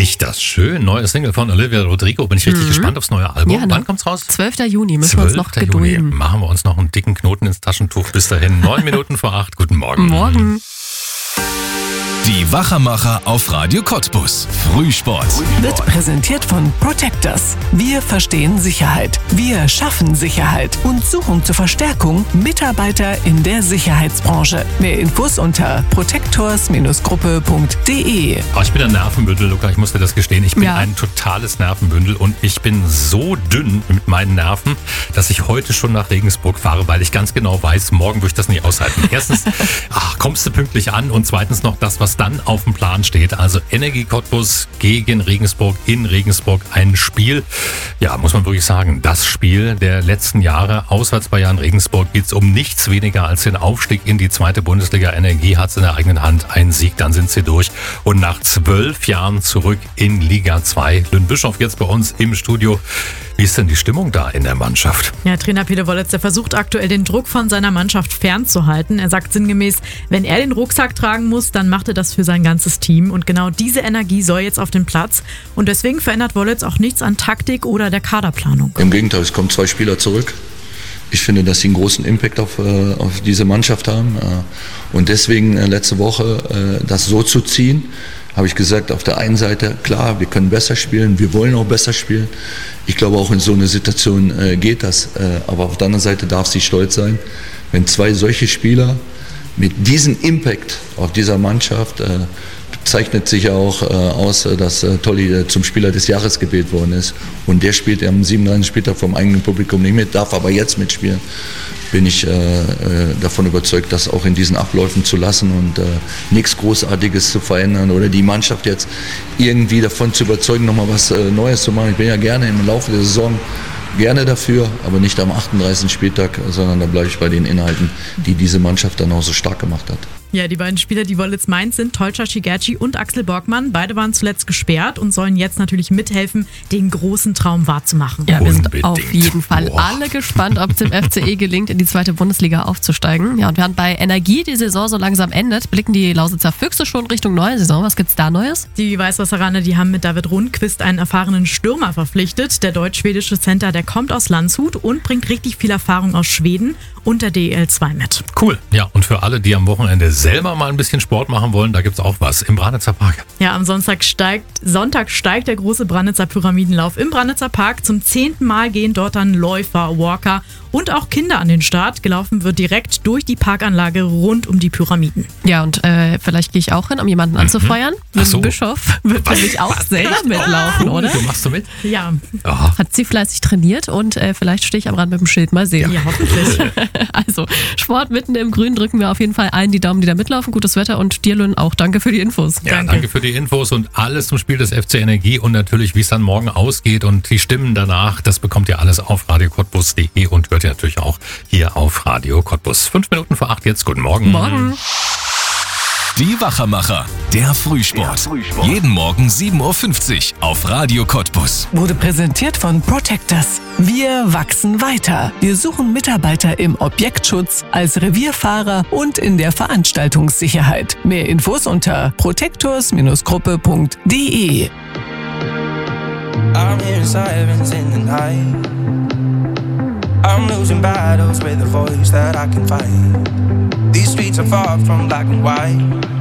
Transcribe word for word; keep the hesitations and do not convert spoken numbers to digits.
Riecht das schön. Neues Single von Olivia Rodrigo. Bin ich richtig mhm. gespannt aufs neue Album. Ja, ne? Wann kommt's raus? zwölfter Juni müssen wir uns noch gedulden. Machen wir uns noch einen dicken Knoten ins Taschentuch. Bis dahin, neun Minuten vor acht. Guten Morgen. Morgen. Die Wachermacher auf Radio Cottbus. Frühsport. Wird präsentiert von Protectors. Wir verstehen Sicherheit. Wir schaffen Sicherheit und suchen zur Verstärkung Mitarbeiter in der Sicherheitsbranche. Mehr Infos unter protectors Gruppe punkt de. Oh, ich bin ein Nervenbündel, Luca. Ich muss dir das gestehen. Ich bin ja. ein totales Nervenbündel und ich bin so dünn mit meinen Nerven, dass ich heute schon nach Regensburg fahre, weil ich ganz genau weiß, morgen würde ich das nicht aushalten. Erstens, ach, kommst du pünktlich an und zweitens noch das, was dann auf dem Plan steht. Also Energie Cottbus gegen Regensburg in Regensburg. Ein Spiel, ja, muss man wirklich sagen, das Spiel der letzten Jahre. Auswärts bei Jan Regensburg geht es um nichts weniger als den Aufstieg in die zweite Bundesliga. Energie hat es in der eigenen Hand. Ein Sieg, dann sind sie durch. Und nach zwölf Jahren zurück in Liga zwei. Lynn Bischof jetzt bei uns im Studio. Wie ist denn die Stimmung da in der Mannschaft? Ja, Trainer Peter Wollitz, der versucht aktuell den Druck von seiner Mannschaft fernzuhalten. Er sagt sinngemäß, wenn er den Rucksack tragen muss, dann macht er das für sein ganzes Team. Und genau diese Energie soll jetzt auf den Platz. Und deswegen verändert Wollitz auch nichts an Taktik oder der Kaderplanung. Im Gegenteil, es kommen zwei Spieler zurück. Ich finde, dass sie einen großen Impact auf, auf diese Mannschaft haben. Und deswegen letzte Woche das so zu ziehen, habe ich gesagt, auf der einen Seite, klar, wir können besser spielen, wir wollen auch besser spielen. Ich glaube, auch in so einer Situation äh, geht das. Äh, aber auf der anderen Seite darf sie stolz sein, wenn zwei solche Spieler mit diesem Impact auf dieser Mannschaft, äh, zeichnet sich ja auch äh, aus, dass äh, Tolly äh, zum Spieler des Jahres gewählt worden ist. Und der spielt am siebenunddreißigsten Spieltag vom eigenen Publikum nicht mit, darf aber jetzt mitspielen. Bin ich äh, äh, davon überzeugt, das auch in diesen Abläufen zu lassen und äh, nichts Großartiges zu verändern oder die Mannschaft jetzt irgendwie davon zu überzeugen, nochmal was äh, Neues zu machen. Ich bin ja gerne im Laufe der Saison gerne dafür, aber nicht am achtunddreißigsten Spieltag, sondern da bleibe ich bei den Inhalten, die diese Mannschaft dann auch so stark gemacht hat. Ja, die beiden Spieler, die Wollitz meint, sind Tolcha Shigerci und Axel Borgmann. Beide waren zuletzt gesperrt und sollen jetzt natürlich mithelfen, den großen Traum wahrzumachen. Ja, wir sind auf jeden Fall Boah. alle gespannt, ob es dem F C E gelingt, in die zweite Bundesliga aufzusteigen. Ja, und während bei Energie die Saison so langsam endet, blicken die Lausitzer Füchse schon Richtung neue Saison. Was gibt's da Neues? Die Weißwasseraner, die haben mit David Rundqvist einen erfahrenen Stürmer verpflichtet. Der deutsch-schwedische Center, der kommt aus Landshut und bringt richtig viel Erfahrung aus Schweden und der D E L zwei mit. Cool. Ja, und für alle, die am Wochenende selber mal ein bisschen Sport machen wollen, da gibt's auch was im Branitzer Park. Ja, am Sonntag steigt, Sonntag steigt der große Branitzer Pyramidenlauf im Branitzer Park. Zum zehnten Mal gehen dort dann Läufer, Walker und auch Kinder an den Start. Gelaufen wird direkt durch die Parkanlage rund um die Pyramiden. Ja, und äh, vielleicht gehe ich auch hin, um jemanden anzufeuern. Ach so. Bischof wird nämlich auch selber mitlaufen, oder? Du machst du mit? Ja. Oh. Hat sie fleißig trainiert und äh, vielleicht stehe ich am Rand mit dem Schild. Mal sehen. Ja, hoffentlich. Also, Sport mitten im Grün, drücken wir auf jeden Fall allen die Daumen, die da mitlaufen. Gutes Wetter und dir, Lynn, auch danke für die Infos. Ja, danke. danke für die Infos und alles zum Spiel des F C Energie und natürlich, wie es dann morgen ausgeht und die Stimmen danach, das bekommt ihr alles auf radio cottbus punkt de und hört ihr natürlich auch hier auf Radio Cottbus. Fünf Minuten vor acht jetzt. Guten Morgen. Morgen. Die Wachermacher, der Frühsport. Der Frühsport. Jeden Morgen sieben Uhr fünfzig auf Radio Cottbus. Wurde präsentiert von Protectors. Wir wachsen weiter. Wir suchen Mitarbeiter im Objektschutz, als Revierfahrer und in der Veranstaltungssicherheit. Mehr Infos unter protectors Gruppe punkt de. I'm hearing sirens in the night. I'm losing battles with a voice that I can fight. These streets are far from black and white.